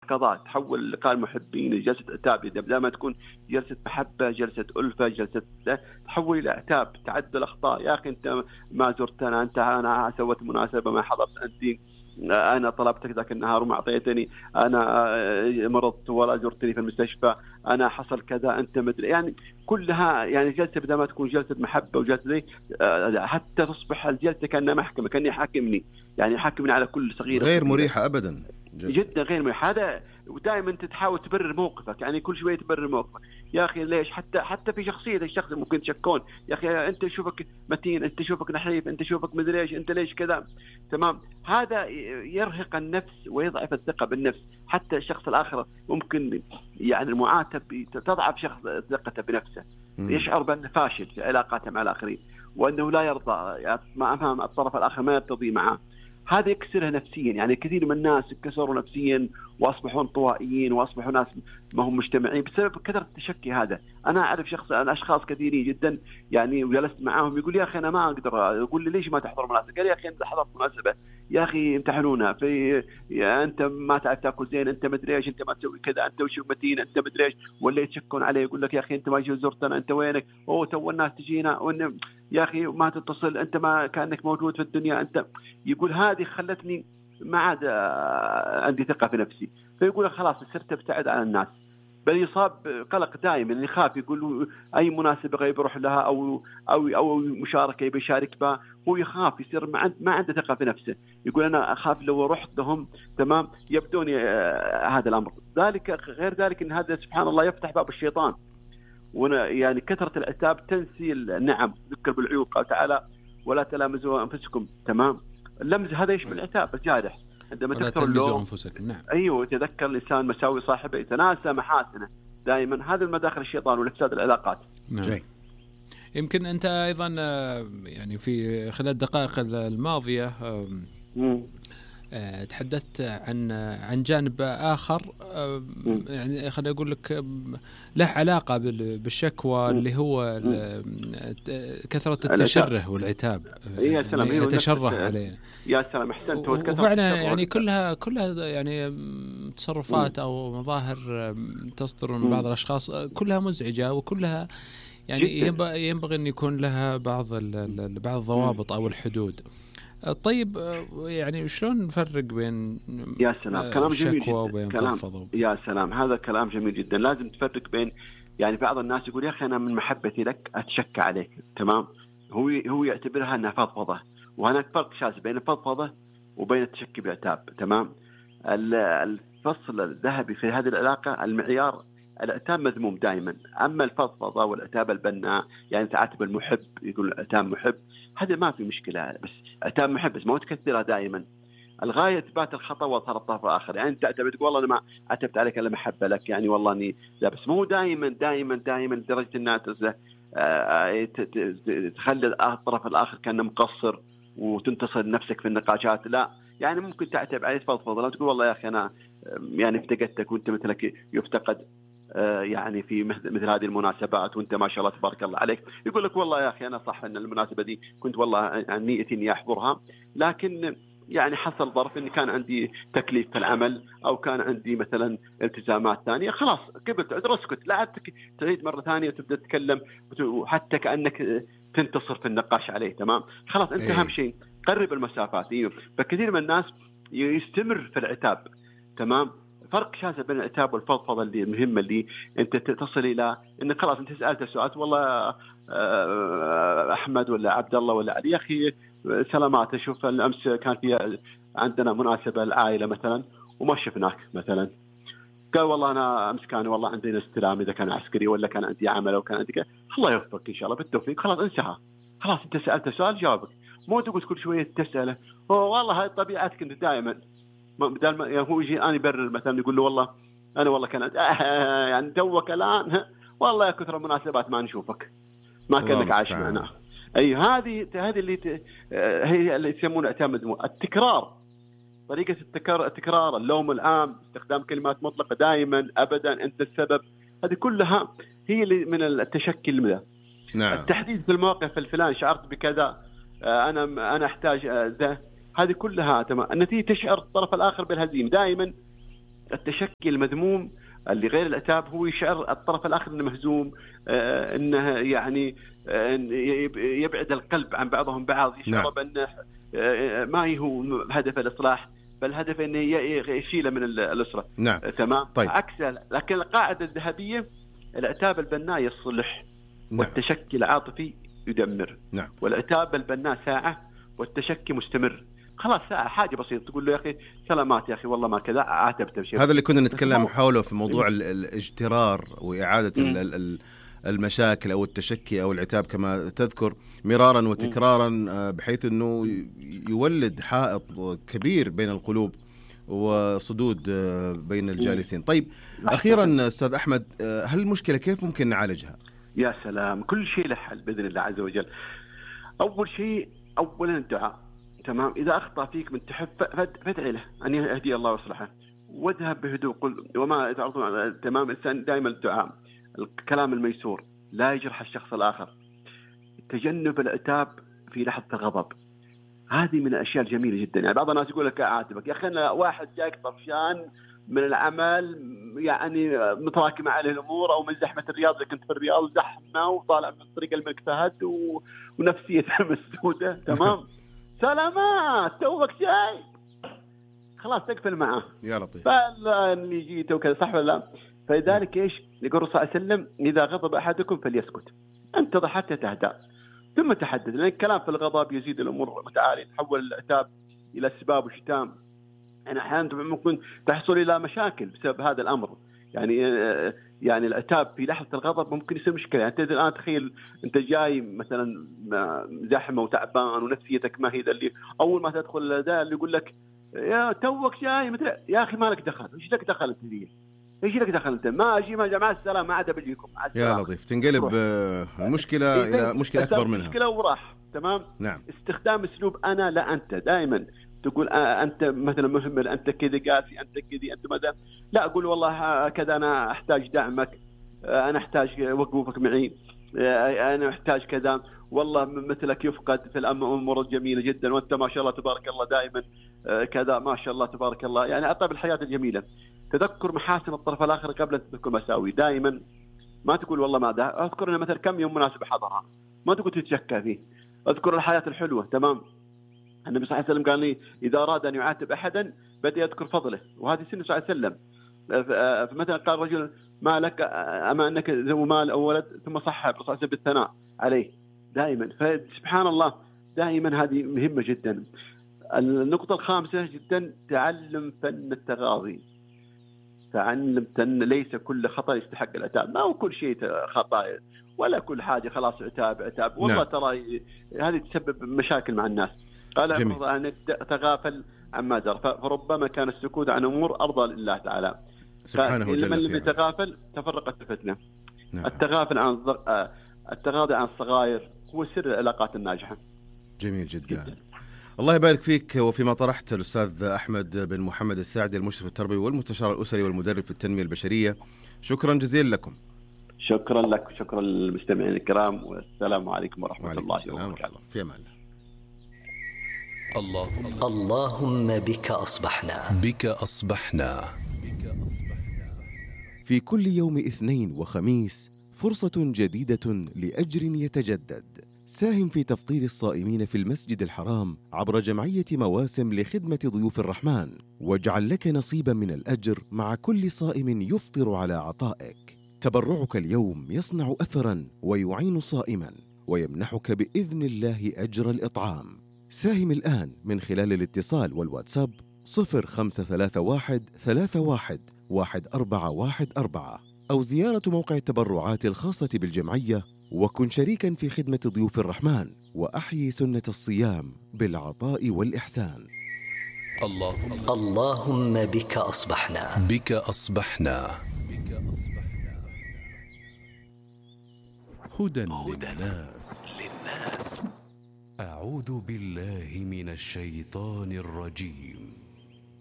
قضاء، تحول لقاء المحبين لجلسة عتاب. بدل ما تكون جلسة محبة، جلسة ألفة، جلسة تحول إلى عتاب، تعدد الأخطاء. يا أخي أنت ما زرتنا، أنا سويت مناسبة ما حضرت أنت، أنا طلبتك ذاك النهار وما أعطيتني، أنا مرضت ولا زرتني في المستشفى، أنا حصل كذا أنت مدري. يعني كلها يعني جلسة بدل ما تكون جلسة محبة وجلسة زي حتى تصبح الجلسة كأنها محكمة، كأني يحاكمني، يعني يحاكمني على كل صغيرة غير مريحة أبدا جدا، غير مريحة. هذا ودائما تحاول تبرر موقفك، يعني كل شوية تبرر موقفك. يا أخي ليش؟ حتى في شخصية الشخص ممكن تشكون، يا أخي أنت شوفك متين، أنت شوفك نحيف، أنت شوفك مدري إيش، أنت ليش كذا. تمام، هذا يرهق النفس ويضعف الثقة بالنفس. حتى الشخص الآخر ممكن يعني المعاتب تضعف شخص ثقته بنفسه، يشعر بأنه فاشل في علاقاته مع الآخرين، وأنه لا يرضى ما أفهم الطرف الآخر ما يرتضي معه. هذا يكسرها نفسيا. يعني كثير من الناس كسروا نفسيا وأصبحوا انطوائيين وأصبحوا ناس ما هم مجتمعين بسبب كثرة التشكي هذا. أنا أعرف أشخاص كثيرين جدا يعني وجلست معاهم يقول يا أخي أنا ما أقدر، أقول لي ليش ما تحضر مناسبة؟ قال يا أخي أنت حضرت مناسبة، يا أخي امتحنونا في أنت ما تعرف تأكل زين، أنت مدري إيش، أنت ما تسوي كذا، أنت وشو متين، أنت مدري إيش، ولا يتشكون عليه يقول لك يا أخي أنت ما جيت زرتنا، أنت وينك؟ أوه تو الناس تجينا، وإن يا أخي ما تتصل، أنت ما كأنك موجود في الدنيا. أنت يقول هذه خلتني ما عاد عندي ثقة في نفسي. فيقول خلاص صرت ابتعد عن الناس، بل يصاب قلق دائما، يخاف. يقول أي مناسبة غير يروح لها أو مشاركة يبي يشارك بها، هو يخاف، يصير ما عنده ثقة في نفسه. يقول أنا أخاف لو رحت لهم تمام يبدوني هذا الأمر. ذلك غير ذلك إن هذا سبحان الله يفتح باب الشيطان. يعني كثرة العتاب تنسي النعم، ذكر بالعيوب. قال تعالى ولا تلامزوا أنفسكم. تمام، اللمز هذا يشمل العتاب الجارح عندما تكثر اللوم أنفسكم. نعم. أيوه، يتذكر الإنسان مساوي صاحبه، يتناسى محاسنه دائما. هذا المداخل الشيطان والإفساد العلاقات. نعم. يمكن أنت أيضا يعني في خلال الدقائق الماضية تحدثت عن جانب آخر، يعني خليني أقول لك له علاقة بالشكوى، اللي هو كثرة التشره والعتاب. يا سلام، يعني يتشره علينا. يا سلام، أحسنت. وفعلا يعني كلها يعني تصرفات أو مظاهر تصدر من بعض الأشخاص، كلها مزعجة، وكلها يعني ينبغي أن يكون لها بعض الضوابط أو الحدود. طيب يعني شلون نفرق بين يا سلام كلام جميل جدا وبين فضفضة؟ يا سلام هذا كلام جميل جدا. لازم تفرق بين، يعني بعض الناس يقول يا أخي أنا من محبتي لك أتشكى عليك، تمام، هو يعتبرها أنها فضفضة، وهناك فرق شاسع بين الفضفضة وبين التشكي بالعتاب. تمام، الفصل الذهبي في هذه العلاقة المعيار العتاب مذموم دائما، أما الفضفضة والعتاب البناء يعني تعاتب المحب، يقول عتاب محب، هذا ما في مشكلة، بس عتاب محب بس ما تكثرها دائما. الغاية إثبات الخطأ وإظهار الطرف الآخر. يعني أنت تعتبر تقول والله أنا ما عتبت عليك إلا محبة لك، يعني والله إني لا، بس مو دائما لدرجة أنها تخلي الطرف الآخر كأنه مقصر وتنتصر نفسك في النقاشات. لا، يعني ممكن تعتب عليه تفضفض له، تقول والله يا أخي أنا يعني افتقدتك وأنت مثلك يفتقد يعني في مثل هذه المناسبات، وانت ما شاء الله تبارك الله عليك. يقول لك والله يا اخي انا صح ان المناسبه دي كنت والله نيتي اني احضرها، لكن يعني حصل ظرف اني كان عندي تكليف في العمل او كان عندي مثلا التزامات ثانيه، خلاص قبلت، اسكت، لا تعيد مره ثانيه وتبدا تتكلم وحتى كانك تنتصر في النقاش عليه. تمام، خلاص انت اهم شيء قرب المسافات. ايوه، فكثير من الناس يستمر في العتاب. تمام، فرق شاسع بين العتاب والفضفضة اللي مهمة، اللي أنت تصل إلى إن خلاص أنت سألت سؤال، والله أحمد ولا عبد الله ولا علي، يا أخي سلامات، شوف الأمس كان في عندنا مناسبة العائلة مثلا وما شفناك مثلا، قال والله أنا أمس كان والله عندنا استلام، إذا كان عسكري ولا كان عندي عمل أو كان عندي الله يوفقك إن شاء الله بالتوفيق، خلاص انتهى، خلاص أنت سألت سؤال جاوبك، مو تقول كل شوية تسأله. والله هاي طبيعتك أنت دائما، بدل ما هو يجي أنا يبرر مثلا يقول له والله أنا والله كان يعني توك الآن والله يا كثر المناسبات ما نشوفك، ما كأنك عايش معنا. أي هذه اللي هي اللي يسمونه اعتماد التكرار، طريقة التكرار، اللوم العام، استخدام كلمات مطلقة دائما أبدا أنت السبب، هذه كلها هي اللي من التشكي المذا. نعم. التحديد في الموقف الفلاني شعرت بكذا، أنا أحتاج ذا، هذه كلها تمام. النتيجة تشعر الطرف الآخر بالهزيمة دائما، التشكي المذموم اللي غير العتاب هو يشعر الطرف الآخر أنه مهزوم، أنه يعني يبعد القلب عن بعضهم بعض، يشعر بأنه ما هو هدف الإصلاح بل هدف أنه يشيله من الأسرة. نعم. تمام. طيب. عكسه، لكن القاعدة الذهبية العتاب البناء يصلح، والتشكي العاطفي يدمر. نعم. والعتاب البناء ساعة والتشكي مستمر. خلاص ساعة حاجة بسيطة تقول له يا أخي سلامات يا أخي والله ما كذا، عاتبت بشيء. هذا اللي كنا نتكلم حوله في موضوع الاجترار وإعادة المشاكل أو التشكي أو العتاب كما تذكر مرارا وتكرارا، بحيث أنه يولد حائط كبير بين القلوب وصدود بين الجالسين. طيب أخيرا أستاذ أحمد، هل المشكلة كيف ممكن نعالجها؟ يا سلام، كل شيء له حل بإذن الله عز وجل. أول شيء أولا الدعاء. تمام. إذا أخطأ فيك من تحب فادعي له أن يهدي الله ويصلحه، واذهب بهدوء. قل وما تعرضون. تمام. الإنسان دائما الدعاء، الكلام الميسور، لا يجرح الشخص الآخر، تجنب العتاب في لحظة الغضب. هذه من الأشياء الجميلة جدا. يعني بعض الناس يقول لك أعاتبك يا أخي، أنا واحد جاك طفشان من العمل، يعني متراكمة عليه الأمور، أو من زحمة الرياض إذا كنت في الرياض زحمة وطالع من طريق الملك فهد ونفسية مسدودة. تمام. سلامات توك شاي، خلاص تقفل معه يا لطيف. فاللي جيته وكذا، صح ولا لا؟ فلذلك ايش يقول الرسول صلى الله عليه وسلم: اذا غضب احدكم فليسكت، انتظر حتى تهدأ ثم تحدث، لان الكلام في الغضب يزيد الامور متعاليه، يتحول العتاب الى سباب وشتام. يعني احيانا ممكن تحصل الى مشاكل بسبب هذا الامر. يعني العتاب في لحظه الغضب ممكن يصير مشكله. يعني انت الان تخيل انت جاي مثلا زحمه وتعبان ونفسيتك ما هي ذا، اللي اول ما تدخل ذا اللي يقول لك يا توك جاي مثل يا اخي ما لك دخل، ايش لك دخل انت ذي؟ ايش لك دخل انت؟ ما اجي ما مع السلامه، ما عاد بجيكم. يا لطيف، تنقلب المشكله الى مشكله اكبر منها. مشكله وراح. تمام. نعم. استخدام اسلوب انا لا انت، دائما تقول انت مثلا مهمل، انت كذا قاسي، انت كذي، انت ماذا. لا، اقول والله كذا انا احتاج دعمك، انا احتاج وقوفك معي، انا احتاج كذا، والله مثلك يفقد في الامور الجميله جدا، وانت ما شاء الله تبارك الله دائما كذا، ما شاء الله تبارك الله. يعني اعطى بالحياه الجميله. تذكر محاسن الطرف الاخر قبل ان تذكر مساوي. دائما ما تقول والله ما ده، اذكر ان مثلا كم يوم مناسب حضرها، ما تقول تتشكى فيه. اذكر الحياه الحلوه. تمام. النبي صلى الله عليه وسلم قال لي اذا اراد ان يعاتب احدا بدا يذكر فضله، وهذه سنه صلى الله عليه وسلم. فمثلا قال رجل ما لك اما انك ذو مال او ولد، ثم صح الرسول صلى الله عليه وسلم بالثناء عليه دائما. فسبحان الله، دائما هذه مهمه جدا. النقطه الخامسه جدا: تعلم فن التغاضي. تعلم فن، ليس كل خطأ يستحق العتاب، ما هو كل شيء خطأ ولا كل حاجه خلاص عتاب. والله ترى هذه تسبب مشاكل مع الناس. قال أن تغافل عما جرى، فربما كان السكوت عن أمور أرضى لله تعالى سبحانه وتعالى. من لم يتغافل تفرقت الفتنة. نعم. التغاضي عن الصغائر هو سر العلاقات الناجحة. جميل جدا. الله يبارك فيك. وفيما طرحت الأستاذ أحمد بن محمد الساعدي، المشرف التربوي والمستشار الأسري والمدرب في التنمية البشرية، شكرا جزيلا لكم. شكرا لك وشكرا للمستمعين الكرام، والسلام عليكم ورحمة الله وبركاته. في أمان الله. اللهم بك أصبحنا. بك أصبحنا. في كل يوم اثنين وخميس فرصة جديدة لأجر يتجدد. ساهم في تفطير الصائمين في المسجد الحرام عبر جمعية مواسم لخدمة ضيوف الرحمن، واجعل لك نصيبا من الأجر مع كل صائم يفطر على عطائك. تبرعك اليوم يصنع أثرا ويعين صائما، ويمنحك بإذن الله أجر الإطعام. ساهم الآن من خلال الاتصال والواتساب 0531 31 1414 أو زيارة موقع التبرعات الخاصة بالجمعية، وكن شريكا في خدمة ضيوف الرحمن، وأحيي سنة الصيام بالعطاء والإحسان. اللهم بك أصبحنا. بك أصبحنا. هدى للناس. أعوذ بالله من الشيطان الرجيم.